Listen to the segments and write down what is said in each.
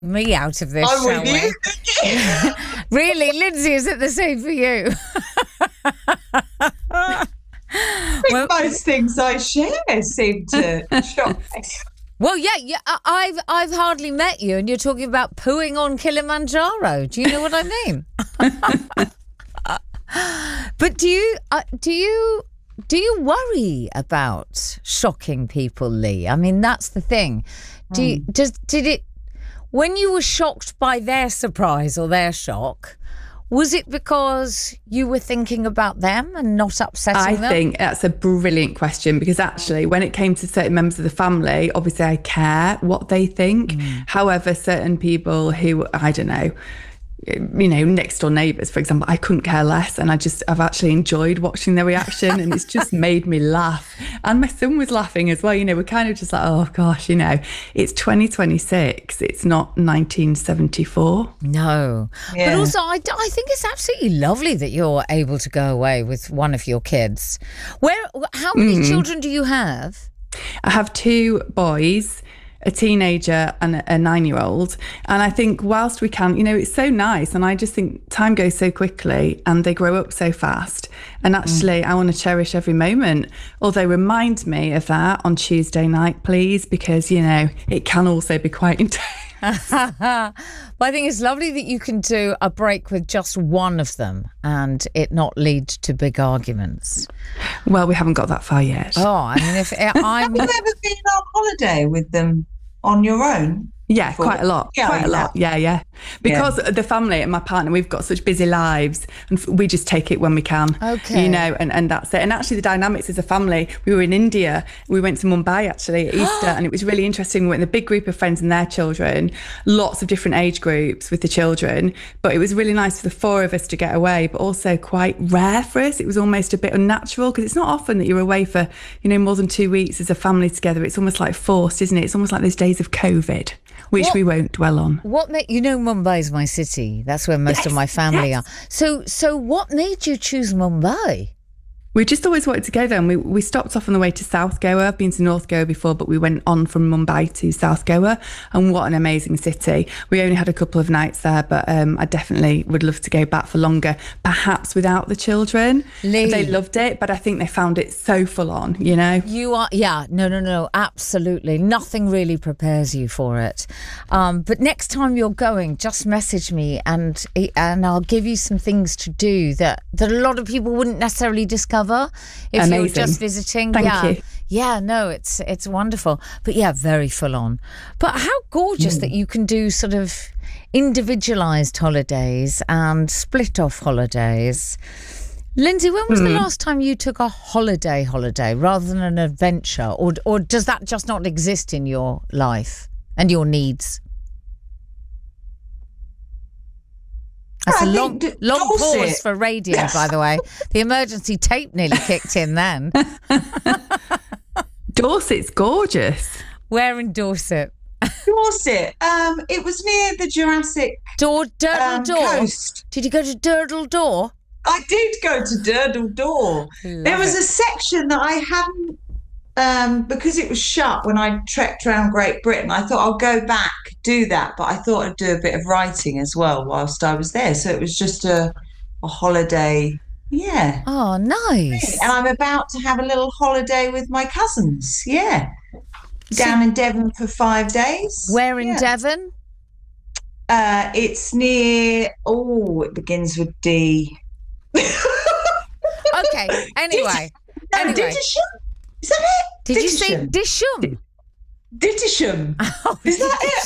me out of this, I'm shall with you. we? Really, Lindsay, is it the same for you? I think most things I share seem to shock me. Well, yeah. I've hardly met you, and you're talking about pooing on Kilimanjaro. Do you know what I mean? But do you worry about shocking people, Lee? I mean, that's the thing. When you were shocked by their surprise or their shock, was it because you were thinking about them and not upsetting them? I think that's a brilliant question, because actually when it came to certain members of the family, obviously I care what they think. However, certain people who, I don't know, next door neighbours, for example, I couldn't care less, and I've actually enjoyed watching their reaction, and it's just made me laugh. And my son was laughing as well. We're kind of just like, oh gosh, it's 2026, it's not 1974. No. Yeah. But also I think it's absolutely lovely that you're able to go away with one of your kids. How many children do you have? I have 2 boys, a teenager and a 9-year-old. And I think whilst we can, it's so nice. And I just think time goes so quickly and they grow up so fast. And actually, I want to cherish every moment. Although remind me of that on Tuesday night, please, because, it can also be quite intense. But I think it's lovely that you can do a break with just one of them and it not lead to big arguments. Well, we haven't got that far yet. Oh, I mean, Have you ever been on holiday with them on your own? Yeah, quite a lot. Yeah. Because the family and my partner, we've got such busy lives and we just take it when we can. Okay. And that's it. And actually the dynamics as a family, we were in India. We went to Mumbai actually at Easter and it was really interesting. We went with a big group of friends and their children, lots of different age groups with the children. But it was really nice for the 4 of us to get away, but also quite rare for us. It was almost a bit unnatural because it's not often that you're away for, more than 2 weeks as a family together. It's almost like forced, isn't it? It's almost like those days of COVID. Which we won't dwell on. Mumbai's my city. That's where most of my family are. So what made you choose Mumbai? We just always wanted to go there, and we stopped off on the way to South Goa. I've been to North Goa before, but we went on from Mumbai to South Goa, and what an amazing city. We only had a couple of nights there, but I definitely would love to go back for longer, perhaps without the children. Lee. They loved it, but I think they found it so full on, You are, no, absolutely. Nothing really prepares you for it. But next time you're going, just message me and I'll give you some things to do that a lot of people wouldn't necessarily discover. If Amazing. you're just visiting. Thank you. Yeah, no, it's wonderful. But yeah, very full on. But how gorgeous that you can do sort of individualised holidays and split off holidays. Lindsay, when was the last time you took a holiday rather than an adventure? Or does that just not exist in your life and your needs? That's a long pause for radio, by the way. The emergency tape nearly kicked in then. Dorset's gorgeous. Where in Dorset? Dorset. It was near the Jurassic Durdle Door. Coast. Did you go to Durdle Door? I did go to Durdle Door. There was a section that I hadn't, because it was shut when I trekked around Great Britain. I thought I'll go back, do that, but I thought I'd do a bit of writing as well whilst I was there. So it was just a holiday. Yeah. Oh, nice. And I'm about to have a little holiday with my cousins. Yeah. Down in Devon for 5 days. Where in Devon? It's near, it begins with D. Okay, anyway. Diddersham? Is that it? Did you say Disham? Dittisham. Is that it?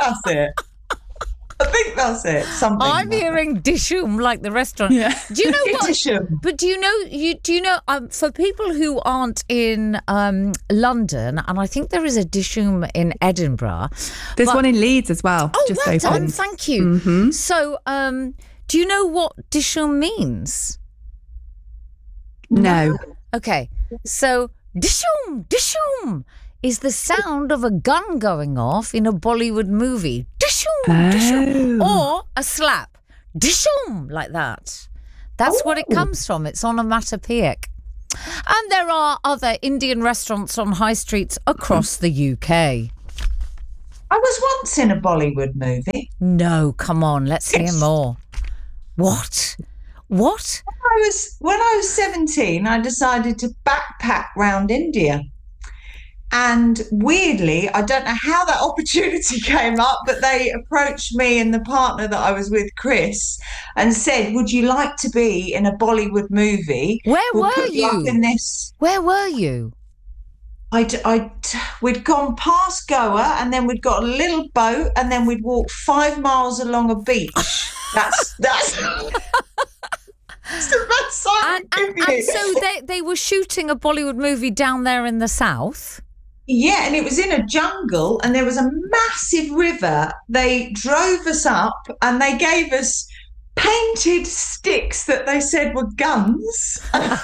I think that's it. Something. I'm hearing Disham like the restaurant. Yeah. Do you know what? Dittisham. But do you know? For people who aren't in London, and I think there is a Disham in Edinburgh. There's one in Leeds as well. Oh, just well done. opened. Thank you. Mm-hmm. So, do you know what Disham means? No. Okay, so Disham is the sound of a gun going off in a Bollywood movie. Disham, or a slap. Disham, like that. That's what it comes from. It's onomatopoeic. And there are other Indian restaurants on high streets across the UK. I was once in a Bollywood movie. No, come on, let's hear Yes. more. What? What? When I was 17, I decided to backpack round India. And weirdly, I don't know how that opportunity came up, but they approached me and the partner that I was with, Chris, and said, "Would you like to be in a Bollywood movie? Where We'll were put you up you? in this." Where were you? We'd gone past Goa, and then we'd got a little boat, and then we'd walk 5 miles along a beach. That's that's the best I And, can and, give and you. so they were shooting a Bollywood movie down there in the south. Yeah, and it was in a jungle, and there was a massive river. They drove us up, and they gave us painted sticks that they said were guns.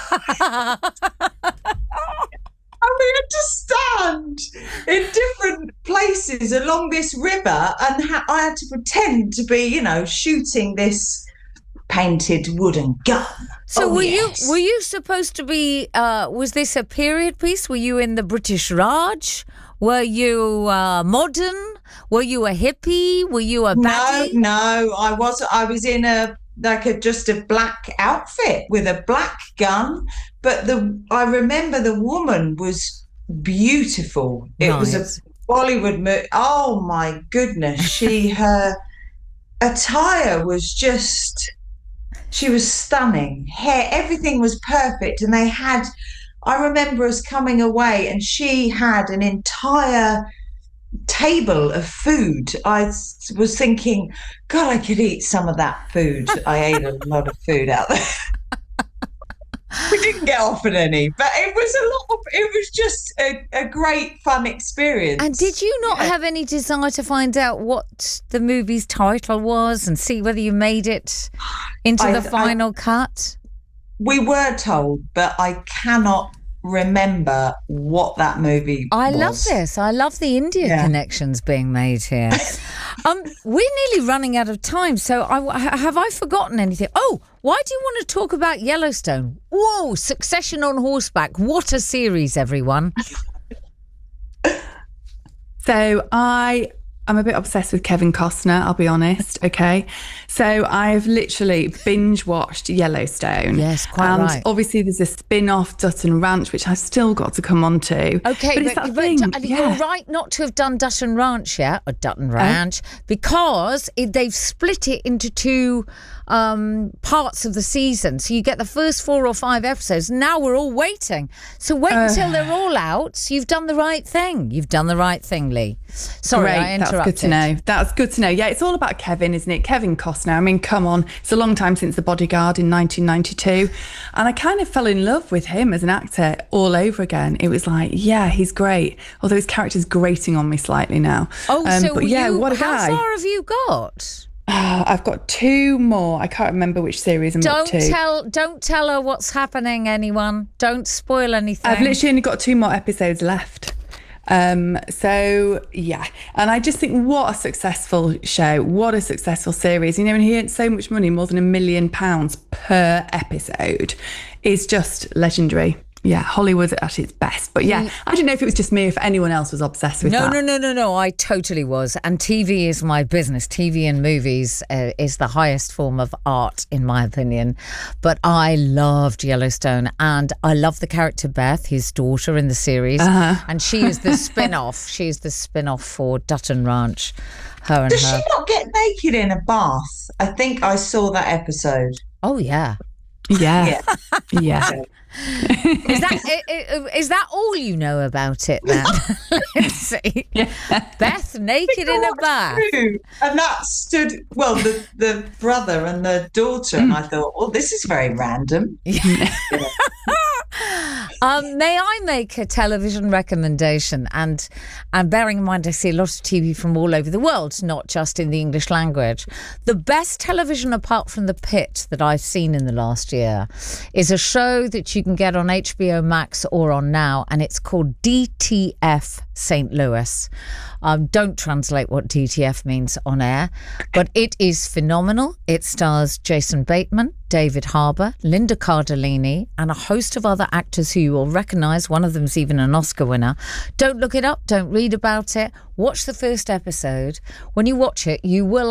And we had to stand in different places along this river, and I had to pretend to be, shooting this painted wooden gun. So Oh, were yes. you supposed to be? Was this a period piece? Were you in the British Raj? Were you modern? Were you a hippie? Were you a baddie? No, I was in just a black outfit with a black gun, but I remember the woman was beautiful. It was a Right. Bollywood movie. Oh my goodness, her attire was she was stunning. Hair, everything was perfect, and I remember us coming away, and she had an entire table of food. I was thinking, God, I could eat some of that food. I ate a lot of food out there. We didn't get offered any, but it was just a great fun experience. And did you not have any desire to find out what the movie's title was and see whether you made it into the final cut? We were told, but I cannot remember what that movie was. I love this. I love the India connections being made here. We're nearly running out of time, so have I forgotten anything? Oh, why do you want to talk about Yellowstone? Whoa, Succession on horseback. What a series, everyone. So I'm a bit obsessed with Kevin Costner, I'll be honest, okay? So I've literally binge watched Yellowstone. Yes, quite and right. Obviously there's a spin-off, Dutton Ranch, which I've still got to come on to. Okay, but it's that thing. You're right not to have done Dutton Ranch yet, or Dutton Ranch, because they've split it into two parts of the season. So you get the first 4 or 5 episodes. Now we're all waiting. So wait until they're all out. You've done the right thing. You've done the right thing, Lee. Sorry, Great, I interrupted. that's good to know. That's good to know. Yeah, it's all about Kevin, isn't it? Kevin Costner. I mean, come on. It's a long time since The Bodyguard in 1992. And I kind of fell in love with him as an actor all over again. It was like, yeah, he's great. Although his character's grating on me slightly now. Oh, so but yeah, what a how guy. far have you got? I've got 2 more. I can't remember which series I'm up to. Don't tell her what's happening, anyone. Don't spoil anything. I've literally only got 2 more episodes left. So yeah, and I just think what a successful show, what a successful series. You know, and he earned so much money, more than £1 million per episode, is just legendary. Yeah, Hollywood at its best. But yeah, I don't know if it was just me, if anyone else was obsessed with that. No. I totally was. And TV is my business. TV and movies is the highest form of art, in my opinion. But I loved Yellowstone, and I love the character Beth, his daughter in the series. And she is the spin-off. She's the spin-off for Dutton Ranch. Does she not get naked in a bath? I think I saw that episode. Oh, yeah. Yeah. Yeah. Is that all you know about it then? Let's see. Yeah. Beth naked in a bath. True. And that stood, well, the brother and the daughter, and I thought, well, this is very random. May I make a television recommendation? And bearing in mind, I see a lot of TV from all over the world, not just in the English language. The best television, apart from The Pit, that I've seen in the last year is a show that you can get on HBO Max or on Now, and it's called DTF St. Louis. Don't translate what DTF means on air, but it is phenomenal. It stars Jason Bateman, David Harbour, Linda Cardellini, and a host of other actors who you will recognise. One of them's even an Oscar winner. Don't look it up. Don't read about it. Watch the first episode. When you watch it, you will